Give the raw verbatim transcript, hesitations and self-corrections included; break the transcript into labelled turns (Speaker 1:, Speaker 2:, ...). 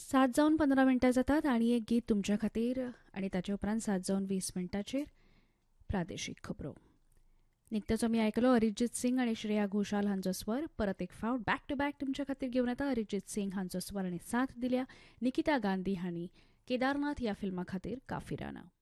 Speaker 1: सात जावन पंदरा मिनटां जातात आनी एक गीत तुमच्या खातीर आनी ताचे उपरांत सात जावन वीस मिनटांचेर प्रादेशीक खबरो. निकतेच आमी आयकलो अरिजीत सिंग आनी श्रेया घोषाल हांचो स्वर. परत एक फावट बॅक टू बॅक तुमच्या खातीर घेवन येता अरिजीत सिंग हांचो स्वर आनी साथ दिल्या निकिता गांधी हांणी केदारनाथ ह्या फिल्मा खातीर काफिराना.